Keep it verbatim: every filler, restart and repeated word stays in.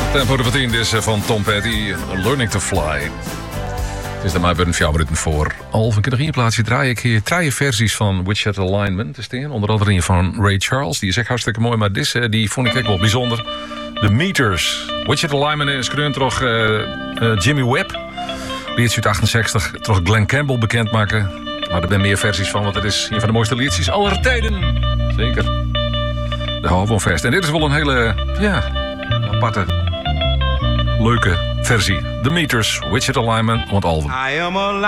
Tempo de tien is van Tom Petty, Learning to Fly. Het is de mij bijna vier minuten voor half. Ik heb nog één plaatsje draaien. Ik hier drie versies van Widget Alignment te staan. Onder andere een van Ray Charles. Die is echt hartstikke mooi, maar deze die vond ik echt wel bijzonder. De Meters. Widget Alignment is kreun toch uh, uh, Jimmy Webb. Liedje uit achtenzestig. Toch Glenn Campbell bekendmaken. Maar er zijn meer versies van, want het is een van de mooiste liedjes aller tijden. Zeker. De houden vast. En dit is wel een hele, ja, aparte, leuke versie. The Meters, Widget Alignment, want Alven.